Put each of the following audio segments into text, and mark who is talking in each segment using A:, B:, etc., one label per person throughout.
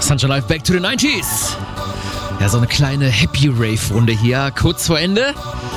A: Sunshine Live Back to the 90s. Ja, so eine kleine Happy Rave-Runde hier, kurz vor Ende.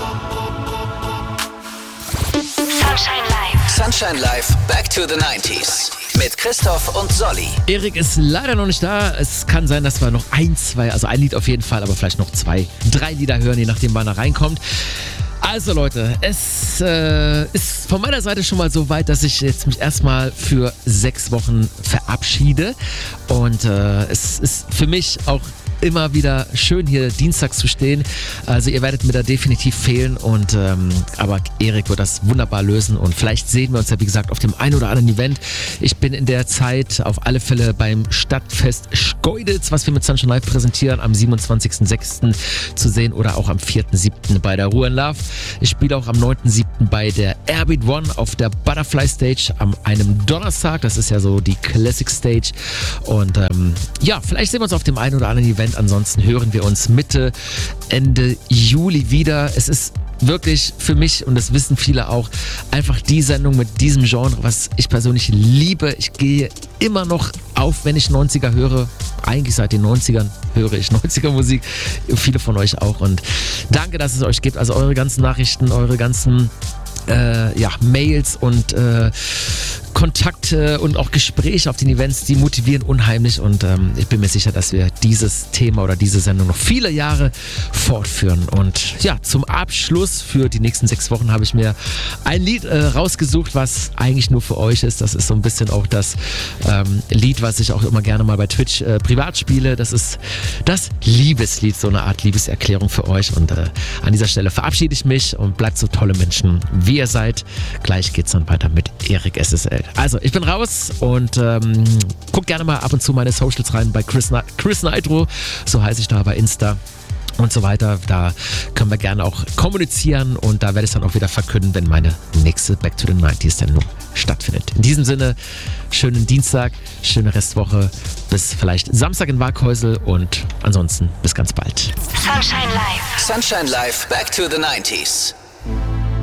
B: Sunshine Live.
C: Sunshine Live Back to the 90s. Mit Christoph und Solly.
A: Erik ist leider noch nicht da. Es kann sein, dass wir noch ein Lied auf jeden Fall, aber vielleicht noch 2, 3 Lieder hören, je nachdem, wann er reinkommt. Also Leute, es ist von meiner Seite schon mal so weit, dass ich jetzt mich erstmal für 6 Wochen verabschiede. Und es ist für mich auch immer wieder schön, hier dienstags zu stehen. Also ihr werdet mir da definitiv fehlen. Aber Erik wird das wunderbar lösen. Und vielleicht sehen wir uns ja, wie gesagt, auf dem einen oder anderen Event. Ich bin in der Zeit auf alle Fälle beim Stadtfest Schkeuditz, was wir mit Sunshine Live präsentieren, am 27.06. zu sehen oder auch am 4.07. bei der Ruhe in Love. Ich spiele auch am 9.07. bei der Airbeat One auf der Butterfly Stage am einem Donnerstag. Das ist ja so die Classic Stage. Und vielleicht sehen wir uns auf dem einen oder anderen Event. Ansonsten hören wir uns Mitte, Ende Juli wieder. Es ist wirklich für mich, und das wissen viele auch, einfach die Sendung mit diesem Genre, was ich persönlich liebe. Ich gehe immer noch auf, wenn ich 90er höre. Eigentlich seit den 90ern höre ich 90er Musik. Viele von euch auch. Und danke, dass es euch gibt. Also eure ganzen Nachrichten, eure ganzen Mails und Kontakte und auch Gespräche auf den Events, die motivieren unheimlich, und ich bin mir sicher, dass wir dieses Thema oder diese Sendung noch viele Jahre fortführen. Und ja, zum Abschluss für die nächsten 6 Wochen habe ich mir ein Lied rausgesucht, was eigentlich nur für euch ist. Das ist so ein bisschen auch das Lied, was ich auch immer gerne mal bei Twitch privat spiele. Das ist das Liebeslied, so eine Art Liebeserklärung für euch. Und an dieser Stelle verabschiede ich mich und bleibt so tolle Menschen, wie ihr seid. Gleich geht's dann weiter mit Erik SSL. Also, ich bin raus und guckt gerne mal ab und zu meine Socials rein bei Chris Nitro, so heiße ich da bei Insta und so weiter. Da können wir gerne auch kommunizieren, und da werde ich dann auch wieder verkünden, wenn meine nächste Back to the 90s Sendung stattfindet. In diesem Sinne, schönen Dienstag, schöne Restwoche, bis vielleicht Samstag in Waghäusel, und ansonsten bis ganz bald.
B: Sunshine Live.
C: Sunshine Live Back to the 90s.